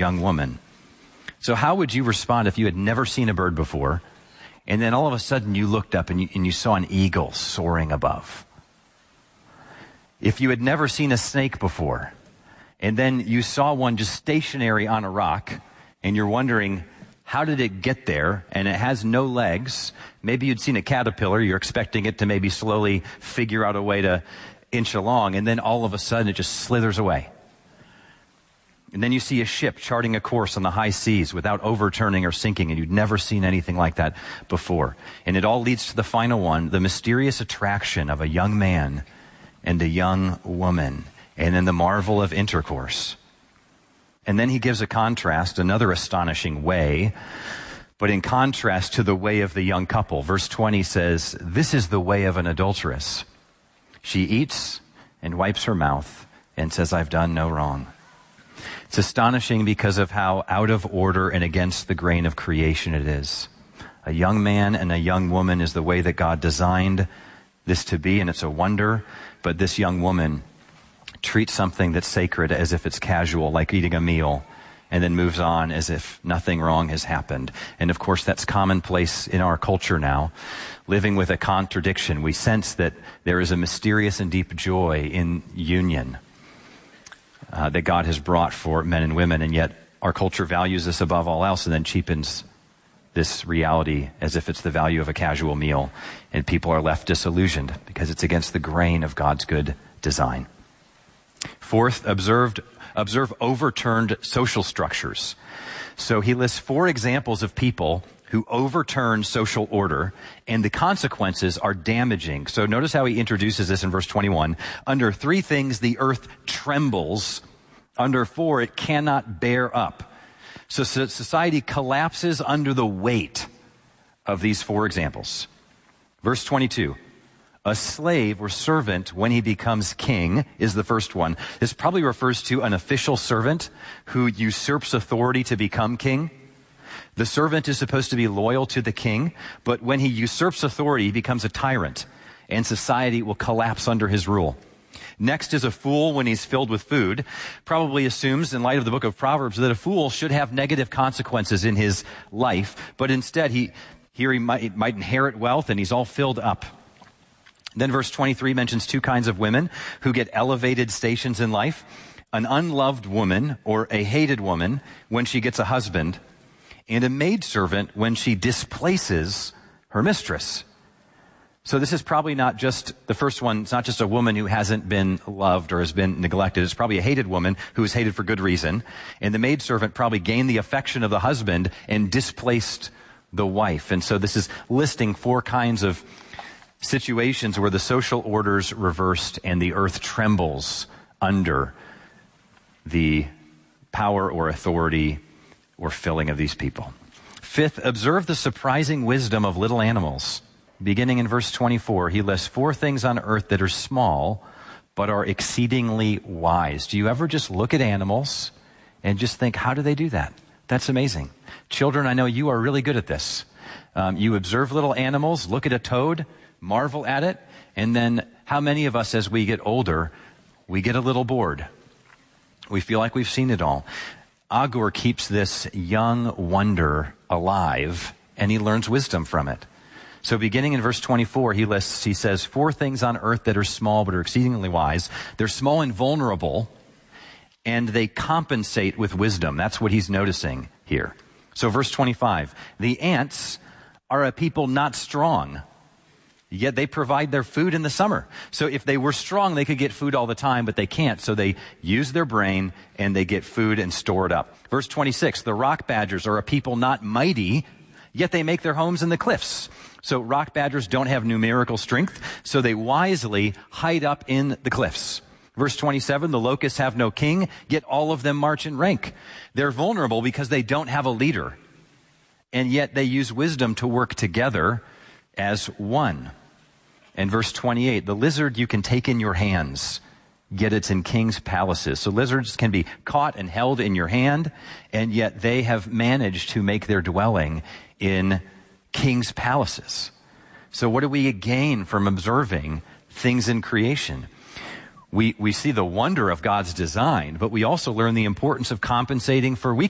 young woman. So how would you respond if you had never seen a bird before, and then all of a sudden you looked up and you saw an eagle soaring above? If you had never seen a snake before, and then you saw one just stationary on a rock, and you're wondering, how did it get there? And it has no legs. Maybe you'd seen a caterpillar. You're expecting it to maybe slowly figure out a way to inch along, and then all of a sudden it just slithers away. And then you see a ship charting a course on the high seas without overturning or sinking, and you'd never seen anything like that before. And it all leads to the final one, the mysterious attraction of a young man and a young woman, and then the marvel of intercourse. And then he gives a contrast, another astonishing way, but in contrast to the way of the young couple. Verse 20 says, "This is the way of an adulteress. She eats and wipes her mouth and says, 'I've done no wrong.'" It's astonishing because of how out of order and against the grain of creation it is. A young man and a young woman is the way that God designed this to be, and it's a wonder. But this young woman treats something that's sacred as if it's casual, like eating a meal, and then moves on as if nothing wrong has happened. And of course, that's commonplace in our culture now, living with a contradiction. We sense that there is a mysterious and deep joy in union that God has brought for men and women, and yet our culture values this above all else and then cheapens this reality as if it's the value of a casual meal, and people are left disillusioned because it's against the grain of God's good design. Fourth, observe overturned social structures. So he lists 4 examples of people who overturn social order, and the consequences are damaging. So notice how he introduces this in verse 21. Under 3 things the earth trembles. Under 4 it cannot bear up. So society collapses under the weight of these 4 examples. Verse 22. A slave or servant, when he becomes king, is the first one. This probably refers to an official servant who usurps authority to become king. The servant is supposed to be loyal to the king, but when he usurps authority, he becomes a tyrant, and society will collapse under his rule. Next is a fool when he's filled with food. Probably assumes, in light of the book of Proverbs, that a fool should have negative consequences in his life, but instead he might inherit wealth, and he's all filled up. Then verse 23 mentions 2 kinds of women who get elevated stations in life. An unloved woman, or a hated woman, when she gets a husband, and a maidservant when she displaces her mistress. So this is probably not just, the first one, it's not just a woman who hasn't been loved or has been neglected. It's probably a hated woman who is hated for good reason. And the maidservant probably gained the affection of the husband and displaced the wife. And so this is listing 4 kinds of situations where the social order's reversed and the earth trembles under the power or authority or filling of these people. Fifth, observe the surprising wisdom of little animals. Beginning in verse 24, he lists 4 things on earth that are small, but are exceedingly wise. Do you ever just look at animals and just think, how do they do that? That's amazing. Children, I know you are really good at this. You observe little animals, look at a toad, marvel at it, and then how many of us as we get older, we get a little bored. We feel like we've seen it all. Agur keeps this young wonder alive, and he learns wisdom from it. So beginning in verse 24, he says, 4 things on earth that are small but are exceedingly wise. They're small and vulnerable, and they compensate with wisdom. That's what he's noticing here. So verse 25, the ants are a people not strong, yet they provide their food in the summer. So if they were strong, they could get food all the time, but they can't. So they use their brain and they get food and store it up. Verse 26, the rock badgers are a people not mighty, yet they make their homes in the cliffs. So rock badgers don't have numerical strength, so they wisely hide up in the cliffs. Verse 27, the locusts have no king, yet all of them march in rank. They're vulnerable because they don't have a leader, and yet they use wisdom to work together as one. And verse 28, the lizard you can take in your hands, yet it's in kings' palaces. So lizards can be caught and held in your hand, and yet they have managed to make their dwelling in kings' palaces. So what do we gain from observing things in creation? We see the wonder of God's design, but we also learn the importance of compensating for weakness.